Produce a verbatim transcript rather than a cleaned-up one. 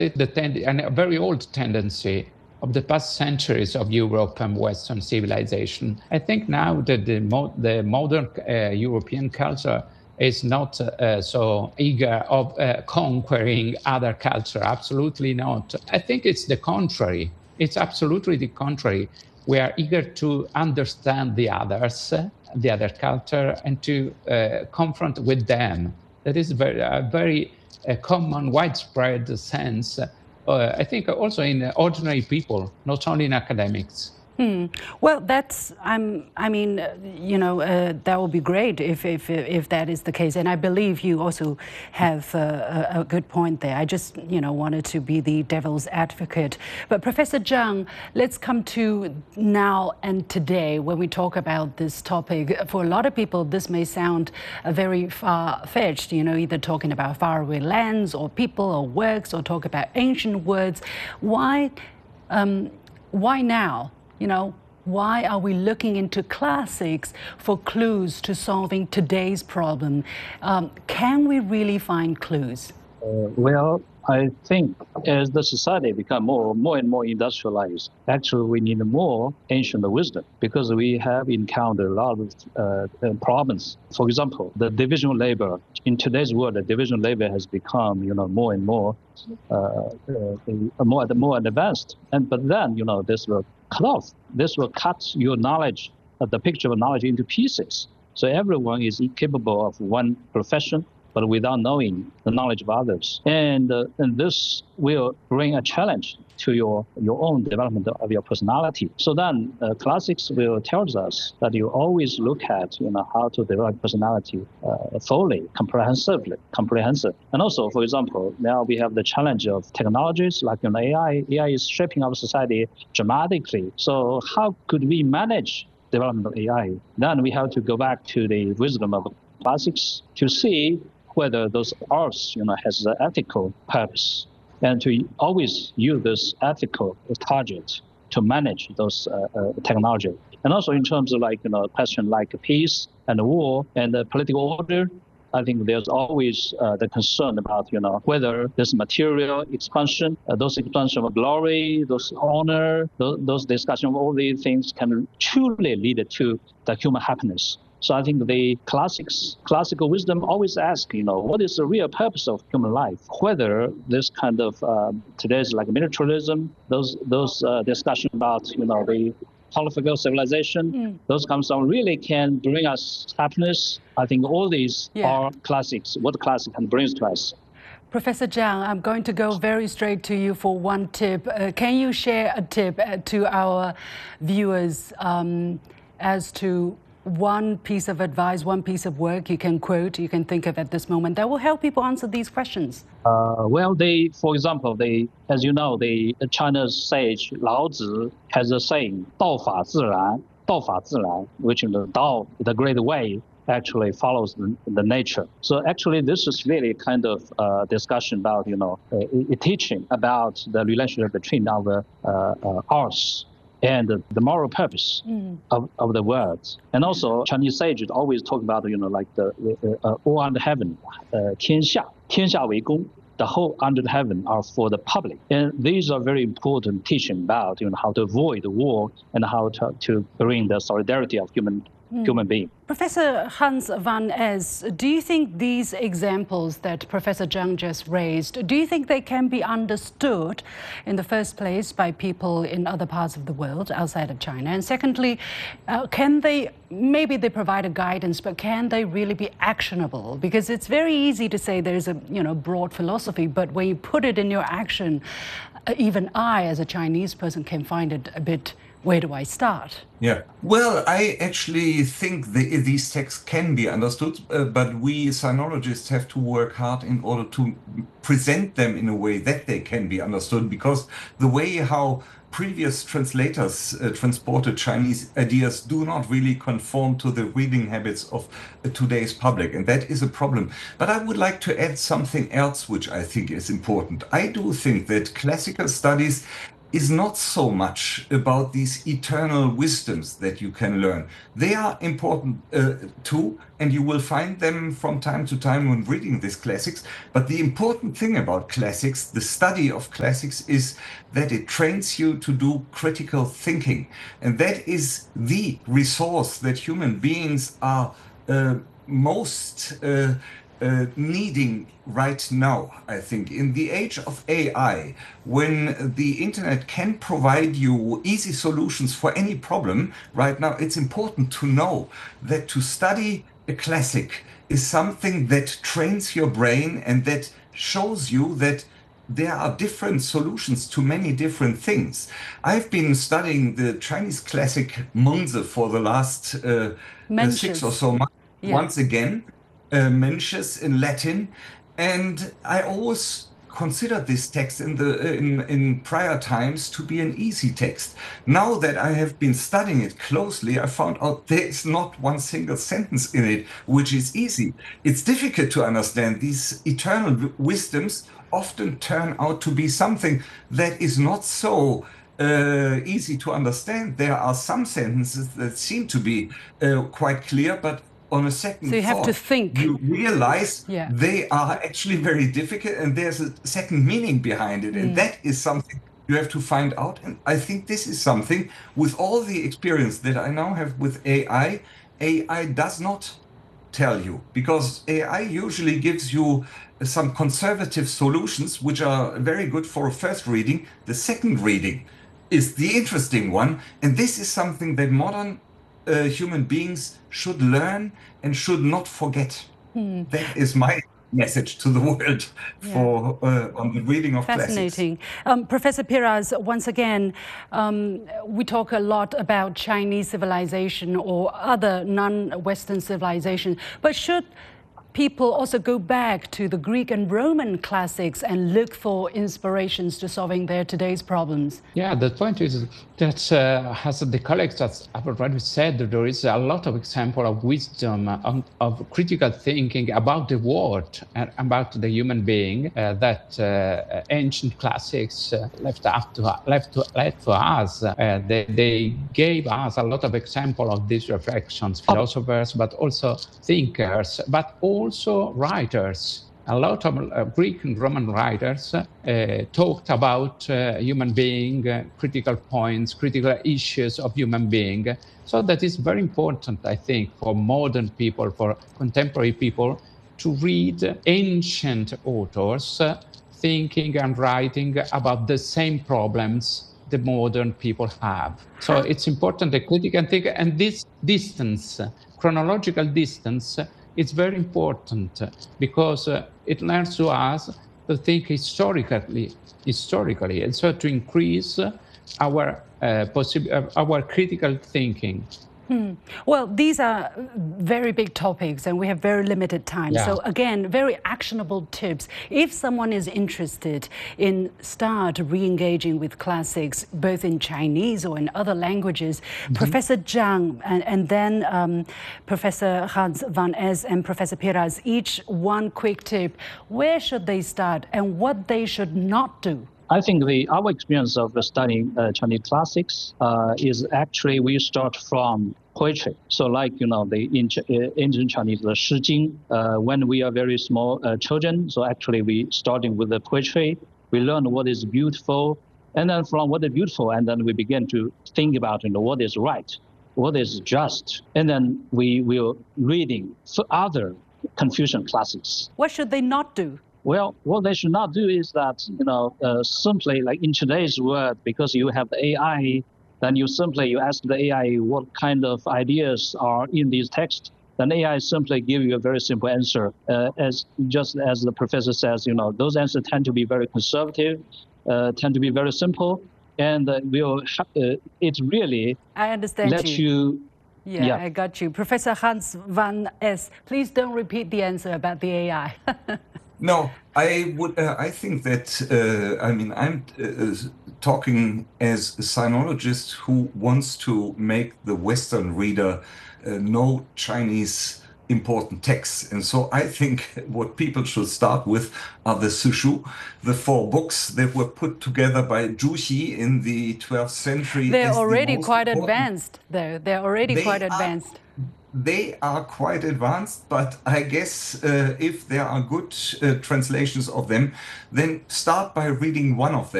the tend- and a very old tendency of the past centuries of Europe and Western civilization. I think now that the, mo- the modern uh, European culture is not uh, so eager of uh, conquering other culture. Absolutely not. I think it's the contrary. It's absolutely the contrary. We are eager to understand the others, the other culture, and to uh, confront with them. That is very, a very uh, common, widespread sense. Uh, I think also in uh, ordinary people, not only in academics. Hmm. Well, that's, I'm, I mean, uh, you know, uh, that would be great if, if, if that is the case. And I believe you also have uh, a, a good point there. I just, you know, wanted to be the devil's advocate. But Professor Zhang, let's come to now and today when we talk about this topic. For a lot of people, this may sound uh, very far-fetched, you know, either talking about faraway lands or people or works or talk about ancient words. Why, um, why now? You know, why are we looking into classics for clues to solving today's problem? Um, can we really find clues? Uh, well, I think as the society become more, more and more industrialized, actually we need more ancient wisdom because we have encountered a lot of uh, problems. For example, the division of labor. In today's world, the division of labor has become, you know, more and more, uh, uh, more, more advanced. And but then, you know, this will cut off. This will cut your knowledge, uh, the picture of knowledge into pieces. So everyone is capable of one profession, but without knowing the knowledge of others. And, uh, and this will bring a challenge to your, your own development of your personality. So then uh, classics will tell us that you always look at, you know, how to develop personality uh, fully, comprehensively, comprehensive. And also, for example, now we have the challenge of technologies like, you know, A I. A I is shaping our society dramatically. So how could we manage development of A I? Then we have to go back to the wisdom of classics to see whether those arts, you know, has an ethical purpose, and to always use this ethical target to manage those uh, uh, technology. And also in terms of like, you know, question like peace and war and the political order, I think there's always uh, the concern about, you know, whether this material expansion, uh, those expansion of glory, those honor, those, those discussion of all these things can truly lead to the human happiness. So I think the classics, classical wisdom always ask, you know, what is the real purpose of human life? Whether this kind of uh, today's like militarism, those those uh, discussion about, you know, the political civilization, mm. those kinds of really can bring us happiness. I think all these yeah. are classics. What classic can bring to us. Professor Zhang, I'm going to go very straight to you for one tip. Uh, can you share a tip uh, to our viewers um, as to one piece of advice, one piece of work you can quote, you can think of at this moment that will help people answer these questions? Uh, well, they, for example, they, as you know, the China's sage Lao Tzu has a saying, 道法自然, 道法自然, which is the Dao, the great way, actually follows the, the nature. So actually, this is really kind of uh, discussion about, you know, a, a teaching about the relationship between our uh, uh, arts and the, the moral purpose mm. of, of the words. And also, Chinese sages always talk about, you know, like the uh, all under heaven, uh, 天下, 天下为公, the whole under heaven are for the public. And these are very important teaching about, you know, how to avoid war and how to, to bring the solidarity of human Mm. human being. Professor Hans van Es, do you think these examples that Professor Zhang just raised, do you think they can be understood in the first place by people in other parts of the world outside of China? And secondly, uh, can they, maybe they provide a guidance, but can they really be actionable? Because it's very easy to say there's a, you know, broad philosophy, but when you put it in your action, uh, even I, as a Chinese person, can find it a bit, where do I start? Yeah, well, I actually think the, these texts can be understood, uh, but we sinologists have to work hard in order to present them in a way that they can be understood, because the way how previous translators uh, transported Chinese ideas do not really conform to the reading habits of uh, today's public, and that is a problem. But I would like to add something else which I think is important. I do think that classical studies is not so much about these eternal wisdoms that you can learn. They are important uh, too, and you will find them from time to time when reading these classics. But the important thing about classics, the study of classics, is that it trains you to do critical thinking. And that is the resource that human beings are uh, most uh, Uh, needing right now, I think. In the age of A I, when the internet can provide you easy solutions for any problem, right now it's important to know that to study a classic is something that trains your brain and that shows you that there are different solutions to many different things. I've been studying the Chinese classic Mengzi for the last uh, uh, six or so months, Yeah. once again. Uh, Mencius in Latin, and I always considered this text in the in, in prior times to be an easy text. Now that I have been studying it closely, I found out there is not one single sentence in it which is easy. It's difficult to understand. These eternal w- wisdoms often turn out to be something that is not so uh, easy to understand. There are some sentences that seem to be uh, quite clear, but on a second So you have to thought, think. you realize Yeah. they are actually very difficult and there's a second meaning behind it. And that is something you have to find out. And I think this is something, with all the experience that I now have with A I, A I does not tell you, because A I usually gives you some conservative solutions, which are very good for a first reading. The second reading is the interesting one. And this is something that modern Uh, human beings should learn and should not forget. Hmm. That is my message to the world for uh, on the reading of classics. Fascinating. Um, Professor Piras, once again, um, we talk a lot about Chinese civilization or other non-Western civilization, but should people also go back to the Greek and Roman classics and look for inspirations to solving their today's problems? Yeah, the point is that, uh, as the colleagues have already said, there is a lot of example of wisdom, of, of critical thinking about the world and about the human being uh, that uh, ancient classics uh, left, after, left, to, left to us. Uh, they, they gave us a lot of example of these reflections, philosophers, but also thinkers, but also also writers. A lot of uh, Greek and Roman writers uh, talked about uh, human being, uh, critical points, critical issues of human being. So that is very important, I think, for modern people, for contemporary people, to read ancient authors uh, thinking and writing about the same problems the modern people have. So it's important, the critical thinking, and this distance, chronological distance, it's very important because uh, it learns to us to think historically, historically, and so to increase our uh, possi- uh, our critical thinking. Hmm. Well, these are very big topics and we have very limited time. Yeah. So again, very actionable tips. If someone is interested in start re-engaging with classics, both in Chinese or in other languages, mm-hmm. Professor Zhang and, and then um, Professor Hans van Es and Professor Piras, each one quick tip. Where should they start and what they should not do? I think the our experience of studying uh, Chinese classics uh, is actually we start from poetry. So like, you know, the ancient Chinese, the Shi Jing, uh, when we are very small uh, children. So actually we starting with the poetry, we learn what is beautiful. And then from what is beautiful, and then we begin to think about, you know, what is right, what is just. And then we will reading for other Confucian classics. What should they not do? Well, what they should not do is that, you know, uh, simply like in today's world, because you have the A I, then you simply, you ask the A I what kind of ideas are in these texts, then A I simply give you a very simple answer. Uh, as just as the professor says, you know, those answers tend to be very conservative, uh, tend to be very simple, and uh, will uh, it really I understand let you. you Yeah, Yeah. I got you. Professor Hans van Es, please don't repeat the answer about the A I. No, I would. Uh, I think that. Uh, I mean, I'm uh, talking as a sinologist who wants to make the Western reader uh, know Chinese important texts. And so I think what people should start with are the Sushu, the four books that were put together by Juhi in the twelfth century. They're as the already most quite important- advanced, though. They're already They quite are- advanced. They are quite advanced, but I guess uh, if there are good uh, translations of them, then start by reading one of them.